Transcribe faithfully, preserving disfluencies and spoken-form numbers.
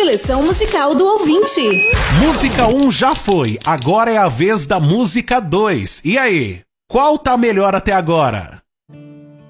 seleção musical do ouvinte. Música um já foi, agora é a vez da música dois. E aí, qual tá melhor até agora?